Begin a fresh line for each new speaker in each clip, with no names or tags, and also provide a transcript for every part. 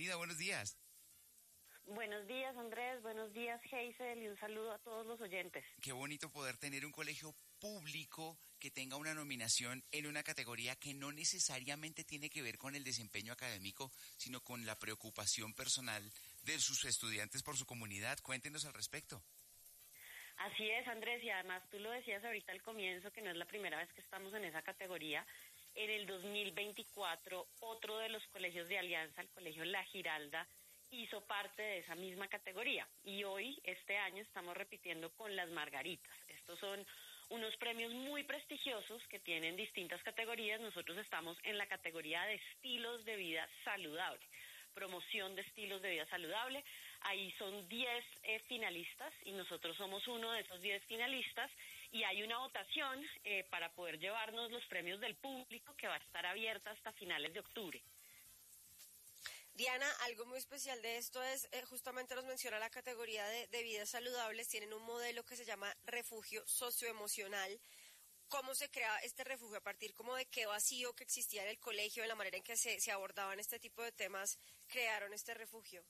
bienvenida, buenos días.
Buenos días, Andrés, buenos días, Hazel, y un saludo a todos los oyentes.
Qué bonito poder tener un colegio público que tenga una nominación en una categoría que no necesariamente tiene que ver con el desempeño académico, sino con la preocupación personal de sus estudiantes por su comunidad. Cuéntenos al respecto.
Así es, Andrés, y además tú lo decías ahorita al comienzo, que no es la primera vez que estamos en esa categoría. En el 2024, otro de los colegios de Alianza, el Colegio La Giralda, hizo parte de esa misma categoría. Y hoy, este año, estamos repitiendo con las Margaritas. Estos son unos premios muy prestigiosos que tienen distintas categorías. Nosotros estamos en la categoría de estilos de vida saludable. Promoción de estilos de vida saludable. Ahí son 10 finalistas y nosotros somos uno de esos 10 finalistas y hay una votación para poder llevarnos los premios del público que va a estar abierta hasta finales de octubre.
Diana, algo muy especial de esto es, justamente nos menciona la categoría de vidas saludables, tienen un modelo que se llama refugio socioemocional. ¿Cómo se crea este refugio? ¿A partir como de qué vacío que existía en el colegio, de la manera en que se abordaban este tipo de temas, crearon este refugio?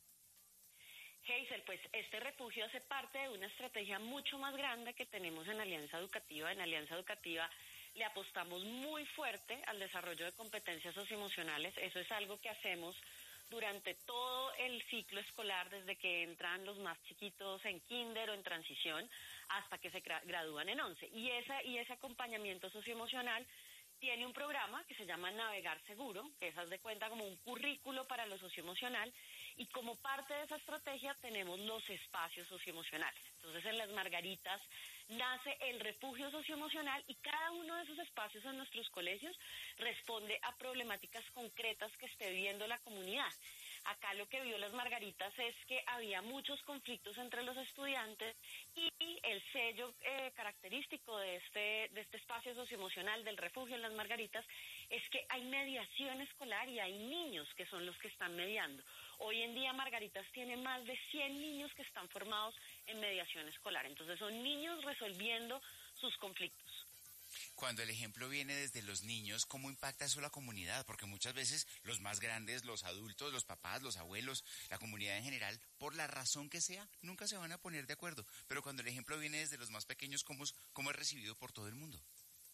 Hazel, pues este refugio hace parte de una estrategia mucho más grande que tenemos en Alianza Educativa. En Alianza Educativa le apostamos muy fuerte al desarrollo de competencias socioemocionales. Eso es algo que hacemos durante todo el ciclo escolar, desde que entran los más chiquitos en kinder o en transición hasta que se gradúan en 11. Y ese acompañamiento socioemocional tiene un programa que se llama Navegar Seguro, que es, haz de cuenta, como un currículo para lo socioemocional, y como parte de esa estrategia tenemos los espacios socioemocionales. Entonces, en las Margaritas nace el refugio socioemocional y cada uno de esos espacios en nuestros colegios responde a problemáticas concretas que esté viviendo la comunidad. Acá lo que vio las Margaritas es que había muchos conflictos entre los estudiantes y el sello característico de este espacio socioemocional del refugio en las Margaritas es que hay mediación escolar y hay niños que son los que están mediando. Hoy en día Margaritas tiene más de 100 niños que están formados en mediación escolar. Entonces son niños resolviendo sus conflictos.
Cuando el ejemplo viene desde los niños, ¿cómo impacta eso a la comunidad? Porque muchas veces los más grandes, los adultos, los papás, los abuelos, la comunidad en general, por la razón que sea, nunca se van a poner de acuerdo. Pero cuando el ejemplo viene desde los más pequeños, ¿cómo es recibido por todo el mundo?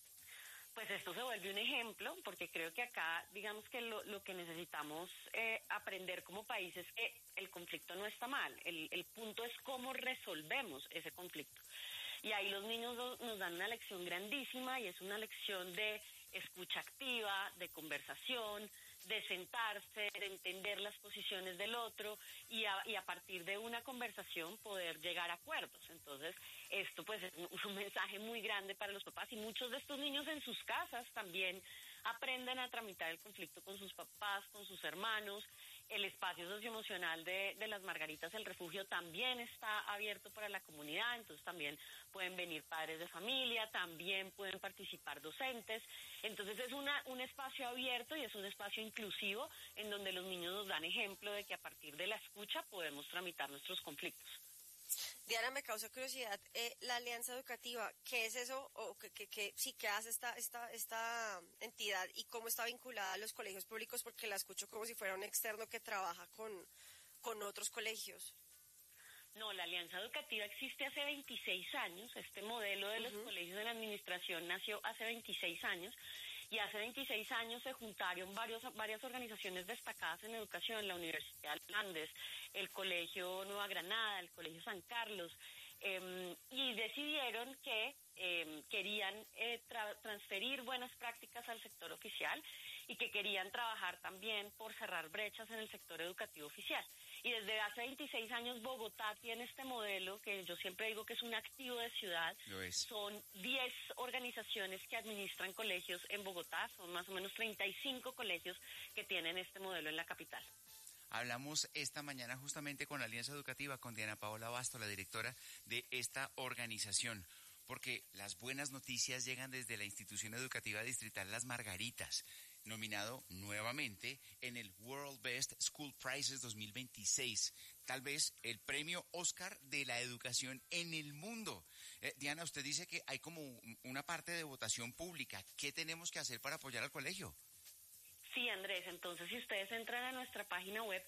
Pues esto se vuelve un ejemplo, porque creo que acá, digamos que lo que necesitamos aprender como país es que el conflicto no está mal, el punto es cómo resolvemos ese conflicto. Y ahí los niños nos dan una lección grandísima y es una lección de escucha activa, de conversación, de sentarse, de entender las posiciones del otro y a partir de una conversación poder llegar a acuerdos. Entonces, esto pues es un mensaje muy grande para los papás y muchos de estos niños en sus casas también aprenden a tramitar el conflicto con sus papás, con sus hermanos. El espacio socioemocional de las Margaritas, el refugio, también está abierto para la comunidad, entonces también pueden venir padres de familia, también pueden participar docentes. Entonces es un espacio abierto y es un espacio inclusivo en donde los niños nos dan ejemplo de que a partir de la escucha podemos tramitar nuestros conflictos.
Diana, me causa curiosidad, la Alianza Educativa, ¿qué es eso? O ¿qué hace esta entidad y cómo está vinculada a los colegios públicos? Porque la escucho como si fuera un externo que trabaja con otros colegios.
No, la Alianza Educativa existe hace 26 años, este modelo de los colegios de la administración nació hace 26 años y hace 26 años se juntaron varias organizaciones destacadas en educación, la Universidad de Andes, el Colegio Nueva Granada, el Colegio San Carlos, y decidieron que querían transferir buenas prácticas al sector oficial y que querían trabajar también por cerrar brechas en el sector educativo oficial. Y desde hace 26 años Bogotá tiene este modelo que yo siempre digo que es un activo de ciudad.
Lo es.
Son 10 organizaciones que administran colegios en Bogotá, son más o menos 35 colegios que tienen este modelo en la capital.
Hablamos esta mañana justamente con la Alianza Educativa, con Diana Paola Basto, la directora de esta organización, porque las buenas noticias llegan desde la institución educativa distrital Las Margaritas, nominado nuevamente en el World Best School Prizes 2026, tal vez el premio Oscar de la educación en el mundo. Diana, usted dice que hay como una parte de votación pública. ¿Qué tenemos que hacer para apoyar al colegio?
Sí, Andrés, entonces si ustedes entran a nuestra página web